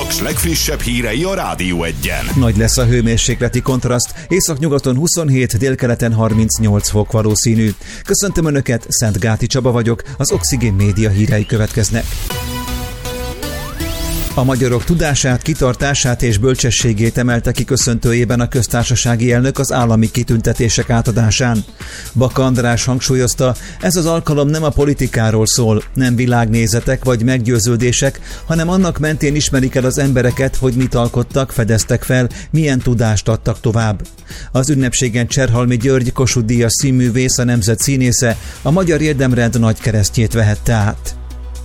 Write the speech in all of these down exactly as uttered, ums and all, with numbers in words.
Paks legfrissebb hírei a Rádió Egyen. Nagy lesz a hőmérsékleti kontraszt, északnyugaton huszonhét, délkeleten harmincnyolc fok valószínű. Köszöntöm Önöket, Szentgáti Csaba vagyok, az Oxigén Média hírei következnek. A magyarok tudását, kitartását és bölcsességét emelte ki köszöntőjében a köztársasági elnök az állami kitüntetések átadásán. Baka András hangsúlyozta, ez az alkalom nem a politikáról szól, nem világnézetek vagy meggyőződések, hanem annak mentén ismerik el az embereket, hogy mit alkottak, fedeztek fel, milyen tudást adtak tovább. Az ünnepségen Cserhalmi György, Kossuth Díjas színművész, a nemzet színésze, a Magyar Érdemrend nagy keresztjét vehette át.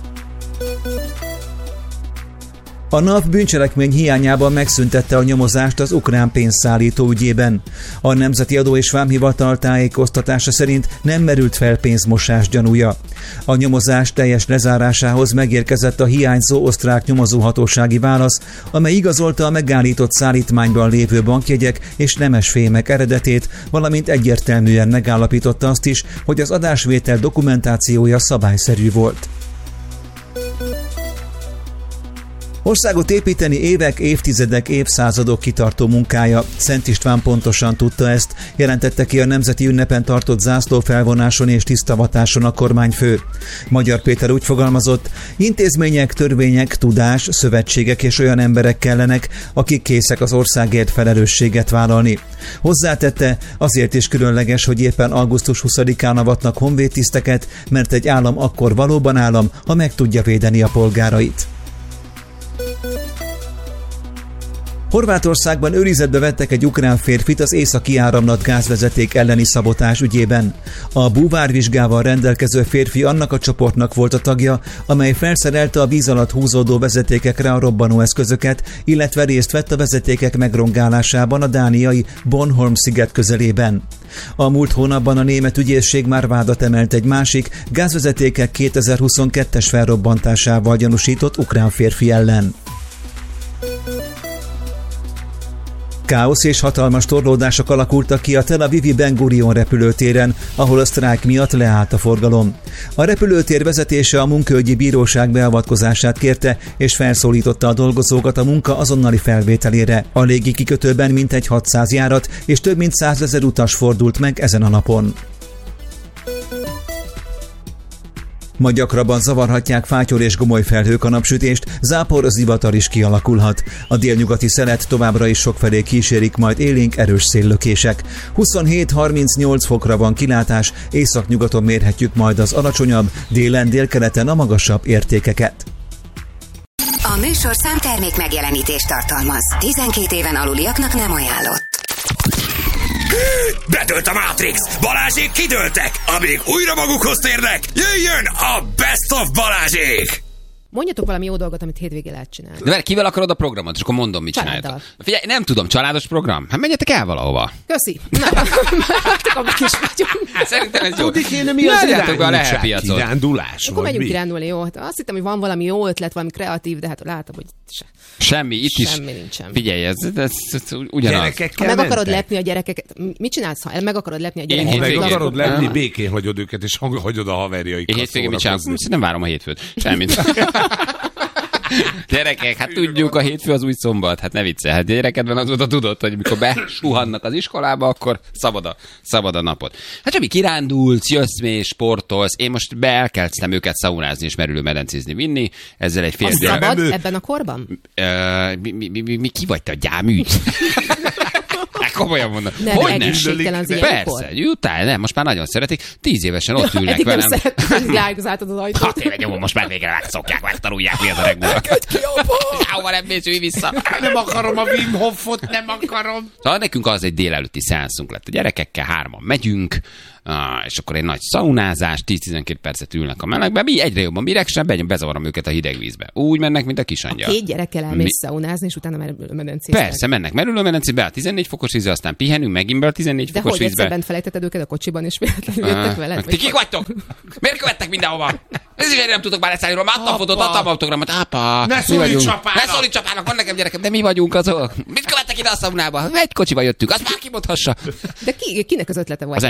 A NAV bűncselekmény hiányában megszüntette a nyomozást az ukrán pénzszállító ügyében. A Nemzeti Adó és Vámhivatal tájékoztatása szerint nem merült fel pénzmosás gyanúja. A nyomozás teljes lezárásához megérkezett a hiányzó osztrák nyomozóhatósági válasz, amely igazolta a megállított szállítmányban lévő bankjegyek és nemesfémek eredetét, valamint egyértelműen megállapította azt is, hogy az adásvétel dokumentációja szabályszerű volt. Országot építeni évek, évtizedek, évszázadok kitartó munkája. Szent István pontosan tudta ezt, jelentette ki a nemzeti ünnepen tartott zászlófelvonáson és tisztavatáson a kormányfő. Magyar Péter úgy fogalmazott, intézmények, törvények, tudás, szövetségek és olyan emberek kellenek, akik készek az országért felelősséget vállalni. Hozzátette, azért is különleges, hogy éppen augusztus huszadikán avatnak honvédtiszteket, mert egy állam akkor valóban állam, ha meg tudja védeni a polgárait. Horvátországban őrizetbe vettek egy ukrán férfit az északi áramlat gázvezeték elleni szabotás ügyében. A búvárvizsgával rendelkező férfi annak a csoportnak volt a tagja, amely felszerelte a víz alatt húzódó vezetékekre a robbanóeszközöket, illetve részt vett a vezetékek megrongálásában a dániai Bornholm-sziget közelében. A múlt hónapban a német ügyészség már vádat emelt egy másik, gázvezetékek kétezer-huszonkettes felrobbantásával gyanúsított ukrán férfi ellen. Káosz és hatalmas torlódások alakultak ki a Tel Avivi Ben Gurion repülőtéren, ahol a sztrájk miatt leállt a forgalom. A repülőtér vezetése a munkaügyi bíróság beavatkozását kérte, és felszólította a dolgozókat a munka azonnali felvételére. A légi kikötőben mintegy hatszáz járat és több mint százezer utas fordult meg ezen a napon. Ma gyakrabban zavarhatják fátyol és gomoly felhők a napsütést, zápor, zivatar is kialakulhat. A délnyugati szelet továbbra is sokfelé kísérik, majd élénk erős széllökések. huszonhét-harmincnyolc fokra van kilátás, északnyugaton mérhetjük majd az alacsonyabb, délen, délkeleten a magasabb értékeket. A műsorszám termék megjelenítést tartalmaz. tizenkét éven aluliaknak nem ajánlott. Bedőlt a Matrix! Balázsék kidőltek! Amíg újra magukhoz térnek, jöjjön a Best of Balázsék! Mondjatok valami jó dolgot, amit hétvégén lehet csinálni. De mert kivel akarod a programot, és akkor mondom, mit csináltok. Figyelj, nem tudom, családos program? Hát menjetek el valahova. Köszi. Akkor is vagyunk. Hát szerintem ez jó. Tudni kéne, mi az irányítság, kirándulás? Akkor megyünk kirándulni, jó. Hát azt hittem, hogy van valami jó ötlet, valami kreatív, de hát látom, hogy se. Semmi, itt is. Semmi nincsen. Figyelj, ez, ez, ez, ez ugyanaz. Ha meg akarod lepni a gyerekeket, mit csinálsz, ha meg akarod lepni a gyerekeket? Ha meg akarod lepni, békén hagyod őket, és hagyod a haverjaikat. Én hétvégén mit csinálok? Nem várom a hétfőt. Semmit. Gyerekek, hát tudjuk, a hétfő az új szombat, hát ne viccelj, hát gyerekedben azóta tudod, hogy mikor besuhannak az iskolába, akkor szabad a, szabad a napot. Hát semmi, kirándulsz, jössz mély, sportolsz, én most be elkezdtem őket szaunázni és merülőmedencézni vinni, ezzel egy fél... Az szabad ebben a korban? Uh, mi, mi, mi, mi, ki vagy te, a gyámű? Komolyan mondom. Nem, hogy egészségtelen az ilyenkor. Persze, jutál, nem, most már nagyon szeretik. Tíz évesen ott ülnek eddig velem. Eddig nem szeretik, ráigazáltad az ajtót. Hat éve nyomom, most már végre megszokják, megtanulják, mi az a reggel. Engedj ki, apa! Hova nem mész, ülj vissza. Nem akarom a Wim Hofot, nem akarom. Szóval nekünk az egy délelőtti szeánszunk lett a gyerekekkel, hárman megyünk, Ah, és akkor egy nagy szaunázás, tíz-tizenkét percet ülnek a melegben, mi egyre jobban miregsebb, bezavarom őket a hideg vízbe. Úgy mennek, mint a kisangyal. A két gyerekkel elmész szaunázni, és utána merülőmedencéztek. Persze, mennek merülőmedencébe, a tizennégy fokos vízbe, aztán pihenünk, megint be a tizennégy de fokos vízbe. De hogy egyszer bent felejtetted őket a kocsiban, és véletlenül jöttek veled? Ti kik vagytok? Miért követtek mindenhova? Ez is egy nem tudok már leszállni róla, adtam fotót, adtam autogramot, apa. Ne szólíts apának! Ne szólíts apának, van nekem gyerekem, de mi vagyunk azok? Mit követtek ide a szaunába? Egy kocsiba jöttünk, azt már kimondhassa. De ki, kinek az ötlete volt? Az enyém.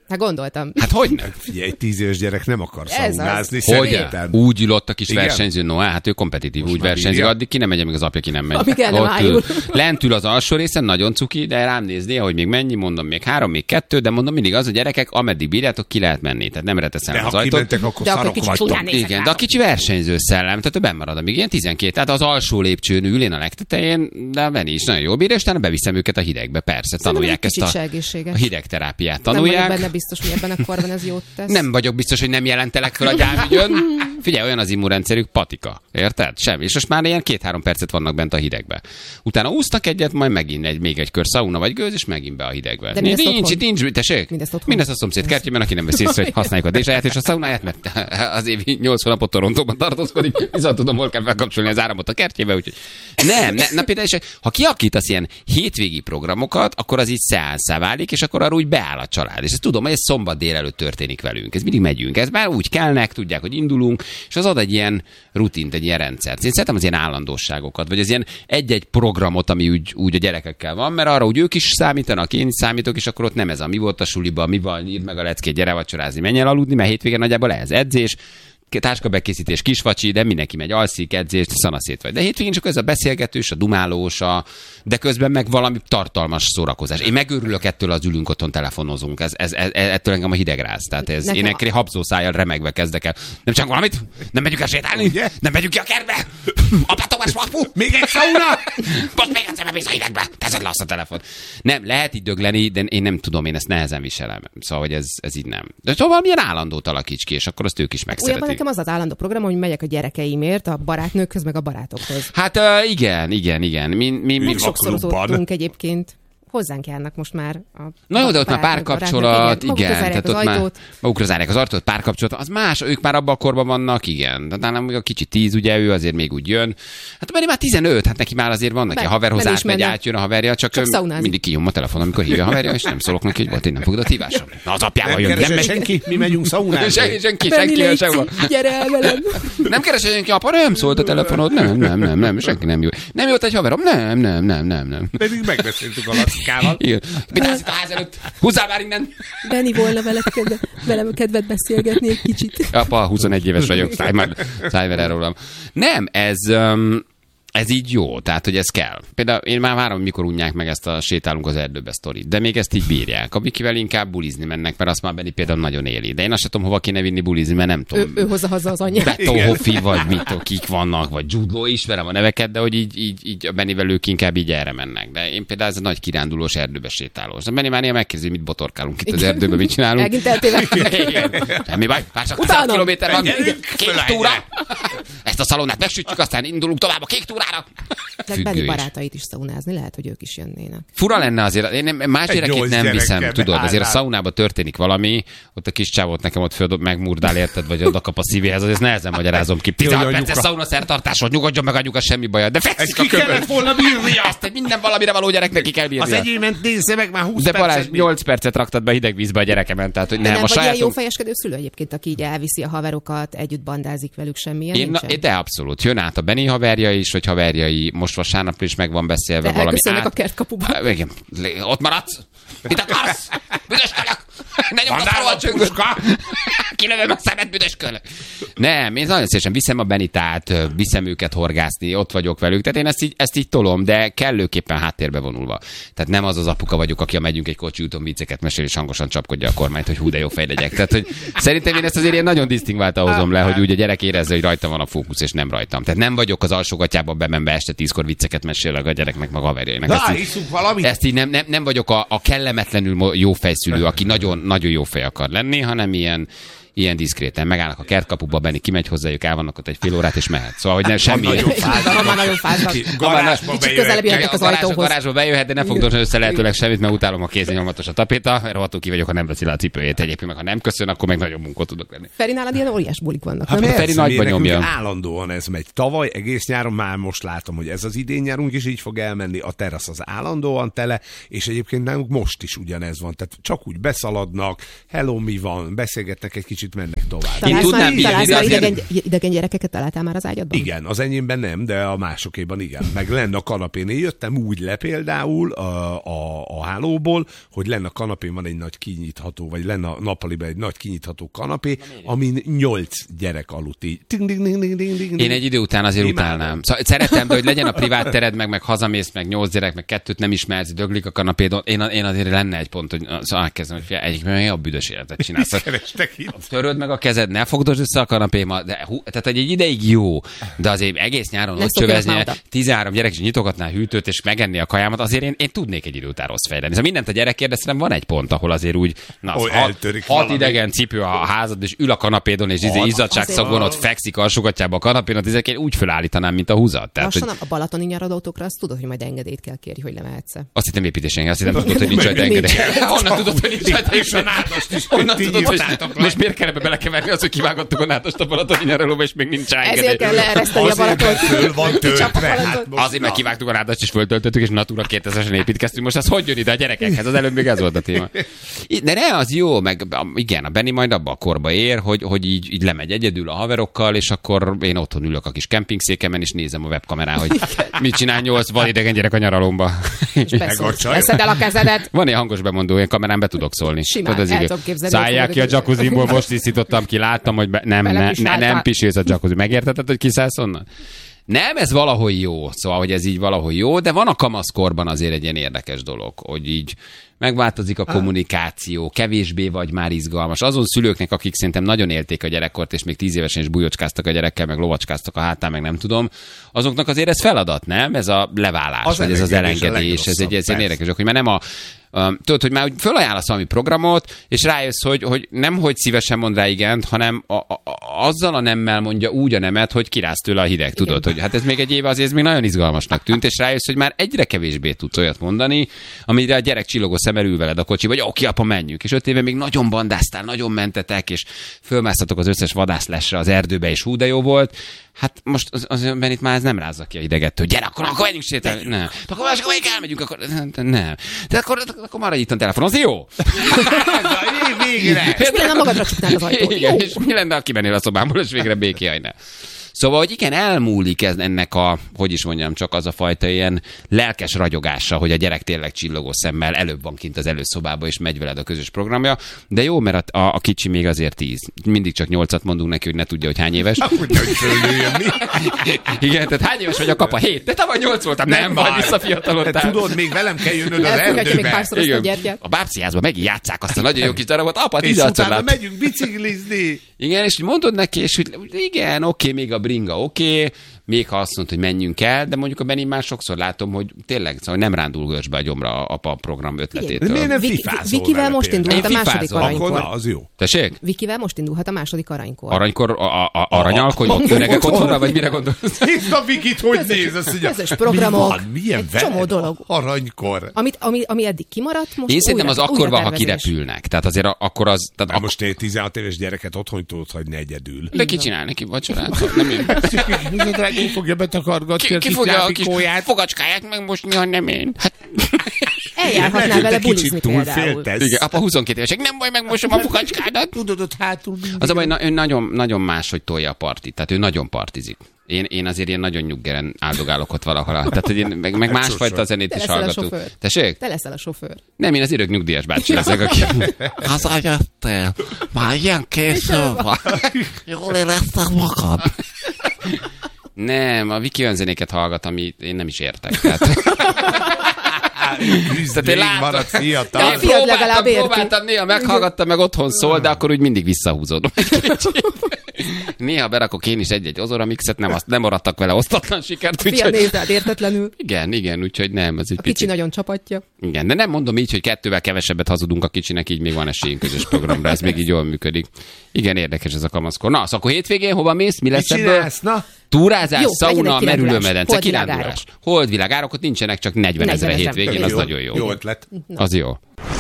Hát gondoltam. Hát hogy nem? Figyelj, egy tíz éves gyerek nem akar Ez szaunázni, Hogy? szerintem. Úgy ülott a kis Igen? versenyző, no, hát ő kompetitív, Most úgy már versenyzik, bírja. addig ki nem megy, amíg az apja ki nem megy. Amíg el nem Ott ájul. ül. Lent ül az alsó részen, nagyon cuki, de rám nézni, hogy még mennyi, mondom, még három, még kettő, de mondom mindig az, a gyerekek, ameddig bírjátok, ki lehet menni. Tehát nem reteszem De az ha ajtót. kimentek, akkor De akkor szarok kicsit vagytok. csúnyán nézek Igen, rá. de a kicsi versenyző szellem, tehát ő benn marad, amíg ilyen tizenkét, tehát az alsó lépcsőn ül, én a legtetején, de a Benni is nagyon jól bírja, és utána beviszem őket a hidegbe, persze, tanulják egy ezt kicsit a, segítséges. a hidegterápiát, Nem vagyok tanulják. benne biztos, hogy ebben a korban ez jót tesz. Nem vagyok biztos, hogy nem jelentelek fel a gyámügyön. Figyelj, olyan az immunrendszerük, patika. Érted? Semmi. És most már ilyen két-három percet vannak bent a hidegbe. Utána úsznak egyet, majd megint egy, még egy kör szauna vagy gőz, és megint be a hidegbe. De mindezt nincs, otthon? nincs, tessék? Mindezt otthon? Mindezt a szomszéd kertjében, aki nem veszi észre, hogy használjuk a dézsáját és a szaunáját, mert az évi nyolc hónapot Torontóban tartózkodik, viszont tudom, hol kell felkapcsolni az áramot a kertjébe, úgyhogy nem, ne, na például, ha kialakítasz ilyen hétvégi programokat, akkor az így szeánszá válik, és akkor arra úgy beáll a család. És ezt tudom, hogy ez szombat délelőtt történik velünk. Ez mindig megyünk. Ez már úgy kelnek, tudják, hogy indulunk, és az ad egy ilyen rutint, egy ilyen rendszert. Én szeretem az ilyen állandóságokat, vagy az ilyen egy-egy programot, ami úgy, úgy a gyerekekkel van, mert arra úgy ők is számítanak, én is számítok, és akkor ott nem ez a mi volt a suliba, mi van, írd meg a leckét, gyere vacsorázni, menj el aludni, mert hétvégén nagyjából ez edzés, táskabekészítés, kisvacsi, de mindenki megy, alszik, edzés, szanaszét vagy. De hétvégén csak ez a beszélgetős, a dumálós, a... de közben meg valami tartalmas szórakozás. Én megőrülök ettől, az ülünk otthon, telefonozunk. Ez, ez, ez, ettől engem a hideg ráz. Tehát ez, Nekem én a- egy habzószájjal remegve kezdek el. Nem csak valamit? Nem megyünk el sétálni? Ugye? Nem megyünk ki a kertbe? Apa Tomás Papu? Még egy szauna? Most még egyszer bemész a hidegbe. Teszed le azt a telefon. Nem, lehet így dögleni, de én nem tudom, én ezt nehezen viselem. Szóval, hogy ez, ez így nem. De szóval valamilyen állandót alakíts ki, és akkor azt ők is Újabban megszeretik. nekem az az állandó program, hogy megyek a gyerekeimért, a barátnőkhöz, meg a barátokhoz. Hát uh, igen, igen, igen. Mi, mi, mi, Meg sokszor klubban. szoktunk egyébként. Hozzánk járnak most már a Na jó, de ott már barátnők, párkapcsolat, barátnők, igen. magukra zárják Tehát az ott ajtót. már magukra zárják az ajtót, párkapcsolat, az más, ők már abban a korban vannak, igen. De nálam még a kicsi tíz, ugye ő azért még úgy jön. Hát Benni már tizenöt, hát neki már azért van neki Be- a haverhoz bele is átmegy, menne. átjön a haverja, csak, Csak ő szaunázik. mindig kijön a telefon, amikor hívja a haverja, és nem szólok neki, hogy volt, én nem fogod a hívásra. Na az apjával Nem jön, nem keresel megy. senki? Mi megyünk szaunázni. Senki, senki, Benni, senki, légy sehova. szíves, gyere el velem. Nem keresel senki, apa, nem szólt a telefonod, nem, nem, nem, nem, senki nem jó. Nem jót egy haverom, nem, nem, nem, nem, nem. Pedig megbeszéltük a Lackával. Igen. Mit állsz itt a ház előtt? Húzzál már innen! Benni volna veled kedve, velem kedvet beszélgetni egy kicsit. Apa, huszonegy éves vagyok, szállj már, szállj már el rólam. Nem, ez, um, ez így jó, tehát, hogy ez kell. Például én már várom, mikor unják meg ezt a sétálunk az erdőbe sztorit, de még ezt így bírják. A Vikivel inkább bulizni mennek, mert azt már Benni például nagyon éli. De én azt sem tudom, hova kéne vinni bulizni, mert nem tudom. Ő, ő hozza haza az anyját. Beto Hoffi, vagy mit tudom, kik vannak, vagy Jude Law, ismerem a neveket, de hogy így, így, így a Bennivel ők inkább így erre mennek. De én például ez a nagy kirándulós erdőbe sétálós. A Benni már néha megkérdezi, mit botorkálunk itt az erdőben, mit csinálunk. Megint eltévedtünk. Igen. Semmi baj, már csak Utána. száz kilométer van. Menjünk Kék föl túra. egyre. Ezt a szalonnát megsütjük, aztán indulunk tovább a kék túrára. Benni Függő is. barátait is szaunázni, lehet, hogy ők is jönnének. Fura lenne azért, én nem, más Egy gyerekét nyolc nem viszem, gyerekkel tudod, azért a beállnál. szaunába történik valami, ott a kis csávót nekem ott föl megmurdál, érted, vagy oda kap a szívéhez, az ezt nehezen magyarázom ki. tizenhat Jaj, perces anyuka. szaunaszertartás volt, nyugodjon meg anyuka, semmi baja, de Ezt fekszik ki a köbön. kellett volna bírnia. Ezt egy minden valamire való gyereknek ki kell Az bírnia. egyément nézze meg már húsz De Balázs, percet. nyolc percet raktad be a hideg vízbe a gyerekemen, tehát hogy De nem, nem a vagy ilyen sajátom... jó fejeskedő szülő egyébként, aki így elviszi a haverokat, együtt bandázik velük, semmilyen Én, na, nincsen? de abszolút. Jön át a Benni haverja is, vagy haverjai, most vasárnap is meg van beszélve De valami elköszönnek át. a kertkapuba. Á, igen. Lé- Ott maradsz? Mit akarsz? Büdöskölök! Ne nyomd a Vandál a falon csöngöt! puska! Kilövöm a szemet, büdöskölök! Nem, én nagyon szívesen viszem a Benitát, viszem őket horgászni, ott vagyok velük, tehát én ezt így, ezt így tolom, de kellőképpen háttérbe vonulva. Tehát nem az az apuka vagyok, aki a megyünk egy kocsi úton vicceket mesél, és hangosan csapkodja a kormányt, hogy hú, de jó fej legyek. Tehát, hogy szerintem én ezt azért ilyen nagyon disztingváltan hozom le, hogy úgy a gyerek érezze, hogy rajta van a fókusz, és nem rajtam. Tehát nem vagyok az alsógatyában bemenve este tízkor vicceket mesélek a gyereknek, meg a haverjainak. Na, Ezt így- hiszunk valamit. ezt így nem, nem, nem vagyok a, a kellemetlenül mo- jó fejszülő, aki nagyon, nagyon jó fej akar lenni, hanem ilyen, ilyen diszkréten. Megállnak a kertkapuba, Benni kimegy hozzájuk, el vannak ott egy fél órát, és mehet. Szóval, hogy nem semmi. Nagyon Ha már nagyon fáznak. Garázsba Kicsit közelebb bejöhet. jöttek az garázs, ajtóhoz. garázsba bejöhet, de ne fogdon össze lehetőleg semmit, mert utálom a kézi nyomatos a tapéta, mert rohadtul ki vagyok, ha nem veszi le a cipőjét. Egyébként meg ha nem köszön, akkor meg nagyon munkot tudok lenni. Feri, nálad ilyen óriás bulik vannak. Hát nem? Feri persze, nagyba nekünk nyomja. Állandóan ez megy. Tavaly egész nyáron már most látom, hogy ez az idén nyárunk is így fog elmenni, a terasz az állandóan tele, és egyébként nálunk most is ugyanez van. Tehát csak úgy beszaladnak, hello, mi van, beszélgetnek egy kicsit, kicsit mennek tovább. Találsz tudnám már, bírni, találsz de már azért- idegen, idegen gyerekeket találtál már az ágyadban? Igen, az enyémben nem, de a másokéban igen. Meg lenne a kanapén. Én jöttem úgy le például a, a, a hálóból, hogy lenne a kanapén van egy nagy kinyitható, vagy lenne a nappaliban egy nagy kinyitható kanapé, amin nyolc gyerek aludt így. Ding, ding, ding, ding, ding, ding. Én egy idő után azért Imádom. utálnám. Szóval szeretem, de hogy legyen a privát tered, meg, meg hazamész, meg nyolc gyerek, meg kettőt nem ismersz, döglik a kanapédon. Én, én azért lenne egy pont, hogy szóval elkezdem, hogy figyelj, egyik olyan jobb büdös életet csinálsz. Mit kerestek itt? Töröd meg a kezed, ne fogdosd össze a kanapémat, de hú, tehát egy ideig jó, de azért egész nyáron Ne ott szokjanak csövezni, már oda. tizenhárom gyerek is nyitogatná a hűtőt és megenni a kajámat, azért én, én tudnék egy idő után rossz fejlődni. Szóval mindent a gyerek kérdez, szerintem van egy pont, ahol azért úgy, na, az Ahol hat, eltörik hat valami. idegen cipő a házad, és ül a kanapédon, és izé izzadságszaggon ott fekszik alsógatjába a kanapén, ezek én úgy fölállítanám, mint a húzat. Tehát, Lassan hogy a balatoni nyaradótokra azt tudod, hogy majd engedélyt kell kérni, hogy lemehetsz-e. azt hittem építésen, azt hittem tudod, hogy nincs rajta engedély. Honnan tudod, hogy nincs rajta És a engedély? nádast is Honnan ti tudod, hogy írtátok le. most miért kell ebbe belekeverni az, hogy kivágottuk a nádast a balatoni nyaralóba, és még nincs rá engedély? Ezért kell leereszteni a Azért, mert Balatot. föl van Kicsap a töltve. Balatot. Hát most Azért, mert kivágtuk a nádast, és föltöltöttük, és Natura kétezresen építkeztünk. Most az hogy jön ide a gyerekekhez? Az előbb még ez volt a téma. De ne, az jó, meg igen, a Benni majd abba a korba ér, hogy, hogy így, így lemegy egyedül a haverokkal, és akkor én otthon ülök a kis kempingszékemen, és nézem a webkamerán, hogy mit csinál nyolc vadidegen gyerek a nyaralomba. Beszólsz, veszed el a kezedet. Van egy hangos bemondó, én kamerán be tudok szólni. Simán, Tudod, az el igaz. tudom képzelni, Szállják hogy ki a fogod jacuzzimból, most tisztítottam ki, láttam, hogy be, nem, ne, ne, nem Belepisáltál. pisélsz a jacuzzi. Megértetted, hogy kiszállsz onnan? Nem, ez valahol jó, szóval, hogy ez így valahol jó, de van a kamaszkorban azért egy ilyen érdekes dolog, hogy így megváltozik a kommunikáció, kevésbé vagy már izgalmas. Azon szülőknek, akik szerintem nagyon élték a gyerekkort, és még tíz évesen is bujocskáztak a gyerekkel, meg lovacskáztak a hátán, meg nem tudom, azoknak azért ez feladat, nem? Ez a leválás, Az vagy ez az elengedés a elengedés, ez egy, ez egy legrosszabb, érdekes, hogy már nem a Um, tudod, hogy már úgy fölajánlasz valami programot, és rájössz, hogy, hogy nem, hogy szívesen mond rá igent, hanem a, a, a, azzal a nemmel mondja úgy a nemet, hogy kirász tőle a hideg, tudod, hogy hát ez még egy éve azért ez még nagyon izgalmasnak tűnt, és rájössz, hogy már egyre kevésbé tudsz olyat mondani, amire a gyerek csillogó szemmel ül veled a kocsi, vagy oké, apa, menjünk. És öt éve még nagyon bandáztál, nagyon mentetek, és fölmásztatok az összes vadászlesre az erdőbe, és hú, de jó volt. Hát most az, az önben itt már ez nem rázza ki a hidegettől. Gyere, akkor, akkor menjünk sétálni. Nem. Akkor másik, amelyik elmegyünk, akkor nem. De akkor, akkor maradj itt a telefonon, az jó? végre. És milyen magadra csuknád az ajtót? Igen, és mi lenne, ha kimennél a szobámból, és végre békéjajnál. Szóval, hogy igen, elmúlik ez ennek a, hogy is mondjam, csak az a fajta ilyen lelkes ragyogása, hogy a gyerek tényleg csillogó szemmel előbb van kint az előszobába, és megy veled a közös programja. De jó, mert a, a, a kicsi még azért tíz. Mindig csak nyolcat mondunk neki, hogy ne tudja, hogy hány éves. Hogy hogy fölnőjön mi? Igen, tehát hány éves vagy a kapa? Hét. De tavaly nyolc voltam. Nem, nem vagy, visszafiatalodtál. Te tudod, még velem kell jönnöd az Elfoghatja még erdőbe. párszor azt a Igen. gyertyát. A bábszínházban megint játsszák azt a nagyon jó kis darabot. Apa, És tizenhatszor utána láttam. megyünk biciklizni. Igen, és mondod neki, és hogy igen, oké, még a bringa, oké, még ha azt mondod, hogy menjünk el, de mondjuk a Benni már sokszor látom, hogy tényleg szóval nem rándul görcsbe a gyomra a apa program ötletétől. Miért nem Viki- fifázol Vikivel vele most például? indult a Én második fifázom. Akkor aranykor. na, az jó. Tessék? Vikivel most indulhat a második aranykor. Aranykor, a, a, a aranyalkonyok, öregek otthonra, vagy mire gondolsz? Nézd a Vikit, hogy néz, azt mondja, közös programok, mi van, milyen egy veled csomó dolog. Aranykor. Amit, ami, ami eddig kimaradt, most Én szerintem az újra, akkor újra van, ha tervezés. kirepülnek. Tehát azért a- akkor az... Tehát Na ak- most te tizenhat éves gyereket otthon tudod hagyni egyedül. de ki csinál neki vacsorát? Nem én. Ki fogja betakargatni Ki, a ki kis fogja a kis lápikóját? fogacskáját megmosni, ha nem én? Hát, Eljárhatnál Lehet, vele hogy te bulizni kicsit túl például. féltesz. igen, apa huszonkettő évesek, nem baj, megmosom a fogacskádat. Tudod, ott hátul mindig. Az a baj, na- ő nagyon, nagyon más, hogy tolja a partit. Tehát ő nagyon partizik. Én, én azért ilyen nagyon nyuggeren áldogálok ott valahol. Tehát, hogy én, meg, meg másfajta zenét Te is leszel a hallgatunk. sofőr. Tessék? Te leszel a sofőr. Nem, én az örök nyugdíjas bácsi leszek, aki... Hazajöttél, már ilyen késő van. Jól érezted magad. Nem, a Viki olyan zenéket hallgat, amit én nem is értek. Tehát... Tehát én látom- marad Én fiatal. fiad legalább próbáltam, érti. próbáltam, néha meghallgattam, meg otthon szól, de akkor úgy mindig visszahúzódom egy kicsit. Néha berakok én is egy-egy Ozora mixet, nem, azt nem maradtak vele osztatlan sikert. Fia Úgyhogy... nézd rád értetlenül. Igen, igen, úgyhogy nem, az egy A kicsi picit. nagyon csapatja. Igen, de nem mondom így, hogy kettővel kevesebbet hazudunk a kicsinek, így még van esélyünk közös programra, ez még így jól működik. Igen, érdekes ez a kamaszkor. Na, akkor hétvégén hova mész? Mi Mit lesz ebből? csinálsz? Na, Túrázás, Jó, szauna, legyen egy kirándulás. merülőmedence, Holdvilágárok. kirándulás. Holdvilágárok, ott nincsenek csak negyven ezer a negyven ezer. hétvégén, az jó, nagyon jó. Jó ötlet. Az jó.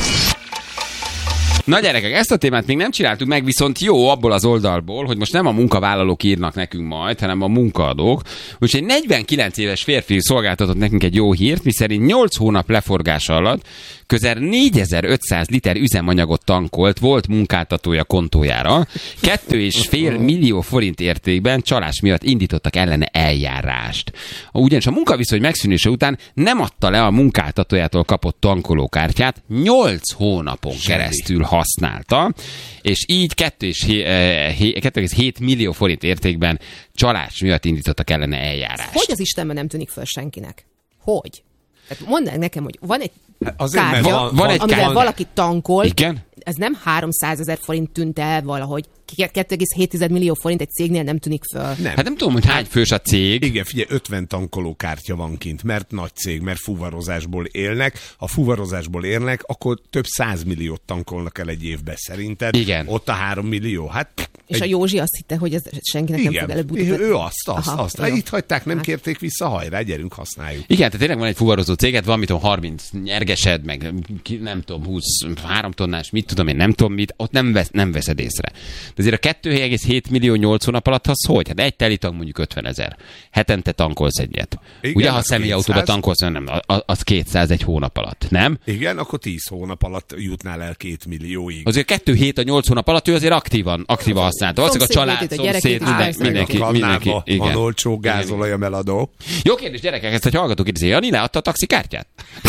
Na gyerekek, ezt a témát még nem csináltuk meg, viszont jó abból az oldalból, hogy most nem a munkavállalók írnak nekünk majd, hanem a munkaadók. Úgyhogy egy negyvenkilenc éves férfi szolgáltatott nekünk egy jó hírt, miszerint nyolc hónap leforgása alatt közel négyezer-ötszáz liter üzemanyagot tankolt volt munkáltatója kontójára. Kettő és fél millió forint értékben csalás miatt indítottak ellene eljárást. Ugyanis a munkaviszony megszűnése után nem adta le a munkáltatójától kapott tankolókártyát, nyolc hónapon Zseni. keresztül használta, és így kettő egész hét millió forint értékben csalás miatt indítottak ellene eljárást. Hogy az Istenben nem tűnik föl senkinek? Hogy? Tehát mondd el nekem, hogy van egy Azért, kártya, van, van egy amivel kártya. valaki tankol, Igen? ez nem háromszázezer forint tűnt el valahogy. kettő egész hét millió forint egy cégnél nem tűnik föl. Nem. Hát nem tudom, hogy hány fős a cég. Igen, figyelj, ötven tankolókártya van kint, mert nagy cég, mert fuvarozásból élnek. Ha fuvarozásból élnek, akkor több százmilliót tankolnak el egy évbe szerinted. Igen. Ott a három millió, hát... És egy... a Józsi azt hitte, hogy ez senkinek Igen, nem fog előbb ő, ő azt, azt, Aha, azt. jó. Itt hagyták, nem Hát. kérték vissza, hajrá, gyerünk, használjuk. Igen, tehát tényleg van egy fuvarozó céget, van, mit tudom, harminc nyergesed, meg ki- nem tudom, huszonhárom tonnás, mit tudom én, nem tudom mit, ott nem, vesz, nem veszed észre. De azért a kettő egész hét millió nyolc hónap alatt az hogy? Hát egy teli tank mondjuk ötvenezer. Hetente tankolsz egyet. Igen, Ugye, ha az személyautóba kétszáz. tankolsz, nem, a- az kétszáz egy hónap alatt, nem? Igen, akkor tíz hónap alatt jutnál el két millióig. Azért kettő hét a nyolc hónap alatt ő azért aktívan, aktívan használta. Valószínűleg a család, Szomszédjét, a gyerekét szomszéd, is minden, persze. mindenki, a mindenki. kannába Igen. van olcsó gázolaj a meladó. Jó kérdés, gyerekek, ezt a hallgató kérdezi, Jani leadta a taxikártyát?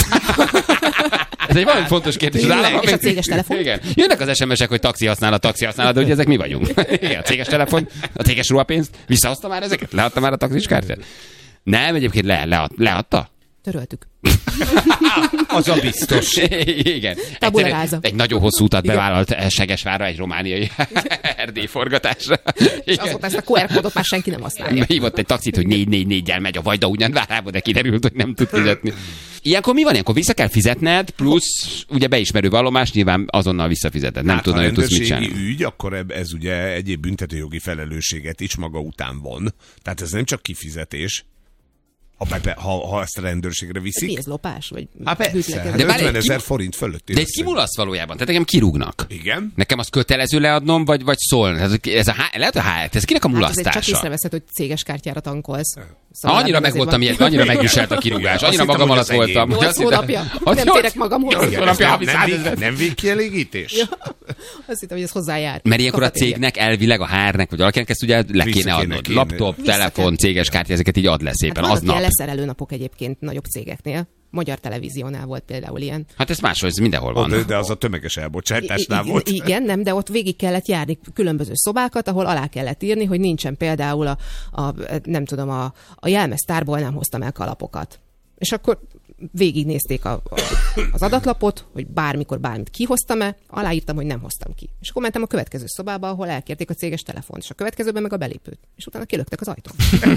Ez egy valami fontos kérdés. Az állam, És a céges telefon? Igen. Jönnek az es em esek, hogy taxi használat, taxi használat, de ugye ezek mi vagyunk? Igen, a céges telefon, a céges ruhapénzt, visszahozta már ezeket? Leadta már a taxis kártyát? Nem, egyébként le, lead, leadta? Töröltük. Az a biztos. Igen. Tabula Egyszer rasa. egy nagyon hosszú utat bevállalt Segesvárra egy romániai Erdély forgatásra. És azóta ezt a kú er kódot már senki nem használja. Hívott egy taxit, hogy négy négy négyel megy a Vajda Ugyanvárába, de kiderült, hogy nem tud fizetni. Ilyenkor mi van? Ilyenkor vissza kell fizetned, plusz ugye beismerő vallomás, nyilván azonnal visszafizeted. Nem Hát, tudod, ha hogy tudsz mit rendőrségi csinálni. ügy, akkor eb- ez ugye egyéb büntetőjogi felelősséget is maga után von. Tehát ez nem csak kifizetés. Ha, be, ha, ha ezt a rendőrségre Mi viszik. ez, lopás? Vagy Hát persze, bűtlekedés? hát De várj, ötven ezer ki- forint fölött. De egy kimulasz valójában, tehát engem kirúgnak. Igen. Nekem az kötelező leadnom, vagy, vagy szól? Ez, ez a, há- lehet a há- ez kinek a Hát azért csak mulasztása? észreveszed, hogy céges kártyára tankolsz. Szóval annyira nem meg azért voltam van. ilyet, annyira megviselt a kirúgás, Azt annyira hittem, magam hogy alatt az enyém. voltam. hogy Nyolc azt hittem- hónapja? Az Nem nyolc- térek magamhoz. nyolc Igen, hónapja, ez havi nem, nem, százezer. vég, nem végkielégítés? Ja. Azt hittem, hogy ez hozzájár. Mert ilyenkor a Kafetéria. cégnek elvileg a hárnek, vagy valakinek ezt ugye le Vissza kéne kéne adnod. kéne. Laptop, Vissza telefon, kell. céges kártya, ezeket így ad le Hát szépen, vannak aznap. ilyen leszerelő napok egyébként nagyobb cégeknél. Magyar Televíziónál volt például ilyen. Hát ez máshol, ez mindenhol van. De, de az a tömeges elbocsátásnál I- i- volt. Igen, nem, de ott végig kellett járni különböző szobákat, ahol alá kellett írni, hogy nincsen például a, a nem tudom, a, a jelmeztárból nem hoztam el kalapokat. És akkor végignézték a, a, az adatlapot, hogy bármikor bármit kihoztam-e, aláírtam, hogy nem hoztam ki. És akkor mentem a következő szobába, ahol elkérték a céges telefont, és a következőben meg a belépőt. És utána kilöktek az ajtón.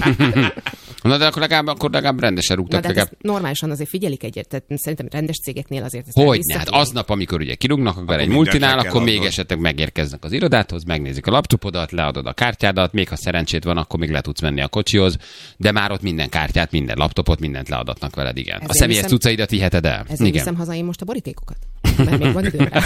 Na de akkor legalább, akkor legalább rendesen Na, rúgtak. de hát legalább... ezt normálisan azért figyelik egyet, tehát szerintem rendes cégeknél azért ezt Hogy vissza ne? Hát kéne. aznap, amikor ugye kirúgnak, akkor, Akkor egy mindent multinál, le kell akkor még adnod. esetleg megérkeznek az irodáthoz, megnézik a laptopodat, leadod a kártyádat, még ha szerencsét van, akkor még le tudsz menni a kocsihoz, de már ott minden kártyát, minden laptopot, mindent leadatnak veled, igen. A Ezért személyes viszem- cuccaidat viheted el. Ezért Igen. viszem haza én most a borítékokat. Mert még van időre.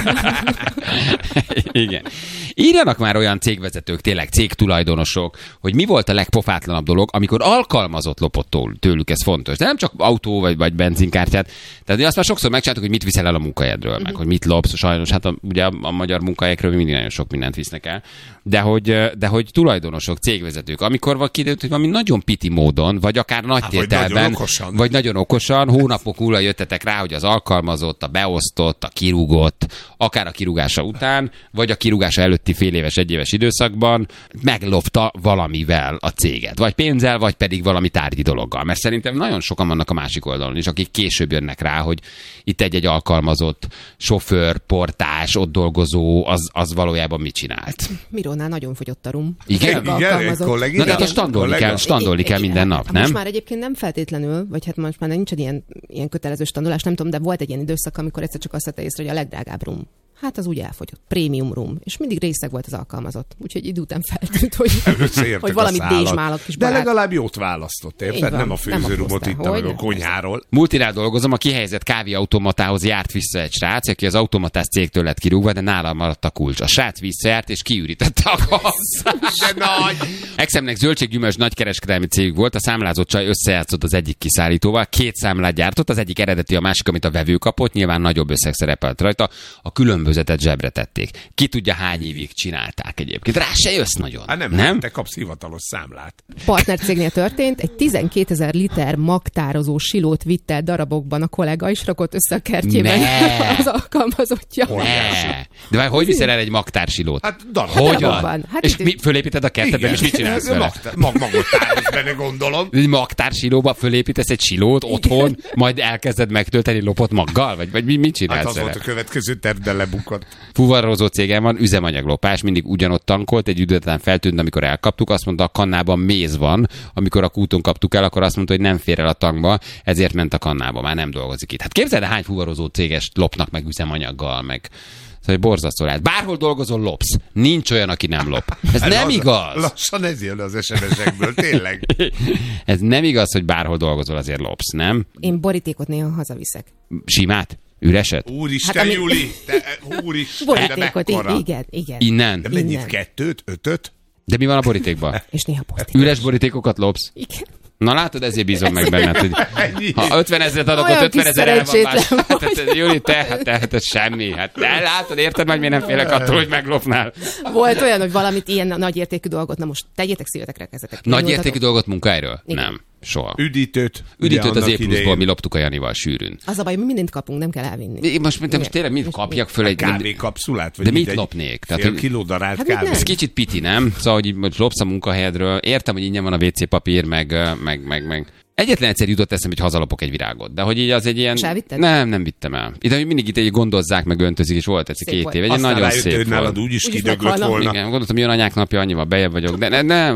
Igen. Írjanak már olyan cégvezetők, tényleg cégtulajdonosok, hogy mi volt a legpofátlanabb dolog, amikor alkalmazott lopott tőlük, ez fontos. De nem csak autó vagy, vagy benzinkártyát. Tehát azt már sokszor megcsináltuk, hogy mit viszel el a munkahelyedről, meg hogy mit lopsz. Sajnos, hát a, ugye a, a magyar munkahelyekről mindig nagyon sok mindent visznek el. De hogy, de hogy tulajdonosok, cégvezetők, amikor van kiderült, hogy valami nagyon piti módon, vagy akár nagy Hát, vagy tételben, nagyon okosan. vagy nagyon okosan, hónapok múlva jöttetek rá, hogy az alkalmazott, a beosztott, a kirúgott, akár a kirúgása után, vagy a kirúgása előtti fél éves, egyéves időszakban meglopta valamivel a céget. Vagy pénzzel, vagy pedig valami tárgyi dologgal. Mert szerintem nagyon sokan vannak a másik oldalon is, akik később jönnek rá, hogy itt egy-egy alkalmazott sofőr, portás, ott dolgozó, az, az valójában mit csinált. Mirónál nagyon fogyott a rum. Igen, Meg igen, alkalmazott. kollégám. Na de hát Igen. a standolni Kollega. kell, standolni kell minden nap, Most nem? már egyébként nem feltétlenül, vagy hát most már nincs ilyen, ilyen kötelező standolás, nem tudom, de volt egy ilyen időszak, amikor egyszer csak azt vette észre, hogy a legdrágább rum Hát az úgy elfogyott. Premium room. És mindig részeg volt az alkalmazott. Úgyhogy idő után feltűnt, hogy, hogy valami dézsmálok kis barát. De barát. legalább jót választott, érted? Nem a főzőrumot itt meg a konyháról. Multinál dolgozom, a kihelyezett kávéautomatához járt vissza egy srác, aki az automatás cégtől lett kirúgva, de nálam maradt a kulcs. A srác visszajárt és kiürítette a kasszát. De nagy! Exemnek zöldséggyümölcs nagykereskedelmi cég volt, a számlázott csaj összejátszott az egyik kiszállítóval, két számlát gyártott, az egyik eredeti, a másik, amit a vevő kapott, nyilván nagyobb összeg szerepelt rajta, a különbözetet zsebre tették. Ki tudja, hány évig csinálták egyébként. Rá se jössz nagyon. Hát nem, nem? Te kapsz hivatalos számlát. Partnercégnél történt, egy tizenkétezer liter magtározó silót vitt el darabokban a kollega, és rakott össze a kertjében Ne. az alkalmazottja. Ne. De már hogy viszel el egy magtársilót? Hát darab. Hogyan? darabokban. Hát és itt- mi, fölépíted a kertedben, és mit csinálsz vele? Mag, mag, magot tárolsz benne, gondolom. Egy magtársilóba fölépítesz egy silót otthon, majd elkezded megtölteni lopott maggal? Vagy, vagy mit csinálsz Hát az vele? volt a következő terv, de lebukott. Fuvarozó cégem van, üzemanyaglopás, mindig ugyanott tankolt, egy idő után feltűnt, amikor elkaptuk, azt mondta, a kannában méz van, amikor a kúton kaptuk el, akkor azt mondta, hogy nem fér el a tankba, ezért ment a kannába, már nem dolgozik itt. Hát képzeld, hány fuvarozó cégest lopnak meg üzemanyaggal, meg szóval borzasztó lehet. Bárhol dolgozol, lopsz. Nincs olyan, aki nem lop. Ez nem Lassan- igaz. Lassan ez jön az es em es-ekből, tényleg. Ez nem igaz, hogy bárhol dolgozol, azért lopsz, nem? Én borítékot néha hazaviszek. Simát? Üreset? Úristen, Hát, ami- Júli! Te, úristen, de Borítékot, mekkora. i- igen, igen. Innen? De mennyit? Innen. Kettőt? Ötöt? De mi van a borítékban? És néha borítékot. Üres borítékokat lopsz? Igen. Na látod, ezért bízom meg benned, hogy Ennyi. ha ötven ezeret adok, Olyan ott ötven kis ezer el van más. szerencsétlen Hát, vagy. hát, Júli, te, hát, te, hát ez semmi. Hát te látod, érted, hogy miért nem félek attól, hogy meglopnál? Volt olyan, hogy valamit ilyen nagyértékű dolgot, na most tegyétek szívetekre kezdetek. Nagy értékű dolgot munkáiról? Igen. Nem. Soha. Üdítőt. Üdítőt ugye az annak E pluszból idején. mi loptuk a Janival sűrűn. Az a baj, mi mindent kapunk, nem kell elvinni. Én Most, most, most tényleg mit kapjak föl egy... Kávékapszulát? Vagy De mit egy lopnék? Tehát, Fél hogy- kiló darált Hát mit kávét? nem? Ez kicsit piti, nem? Szóval, hogy így most lopsz a munkahelyedről. Értem, hogy ingyen van a vé cé papír, meg, meg, meg, meg. Egyetlen egyszer jutott eszem, hogy hazalopok egy virágot. De hogy így az egy ilyen... És elvitted? Nem, nem vittem el. Ide mindig itt egy gondozzák, meg öntözik, és volt egyszer Szép két volt. év. Egy Aztán nagyon rájöttél, szép hogy nálad volt. úgyis Úgyis kidöglött meghalnak. volna. Igen, gondoltam, jön anyák napja, annyival bejebb vagyok, de ne, nem.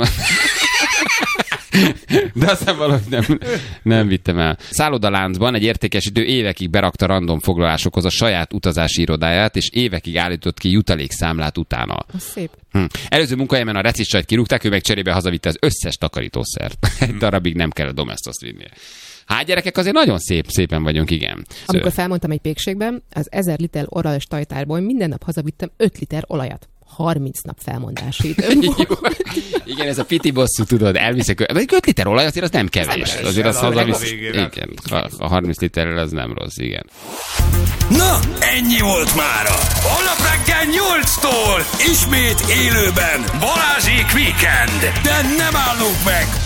De aztán valahogy nem, nem vittem el. Szállodaláncban egy értékesítő évekig berakta random foglalásokhoz a saját utazási irodáját, és évekig állított ki jutalékszámlát utána. Az szép. Hm. Előző munkahelyemen a reciscsajt kirúgták, ő meg cserébe hazavitte az összes takarítószert. Egy darabig nem kell a domestoszt vinnie. Hát gyerekek, azért nagyon szép, szépen vagyunk, igen. Amikor felmondtam egy pékségben, az ezer liter orralös tajtárból minden nap hazavittem öt liter olajat. harminc nap felmondási idő. Jó. Igen, ez a piti bosszú, tudod, elviszek. öt liter olaj azért az nem kevés. Nem Azért az esel a hazavisz. legvégére. Igen, a- a harminc literrel az nem rossz, igen. Na, ennyi volt mára. Holnap reggel nyolctól ismét élőben Balázsék Weekend. De nem állunk meg!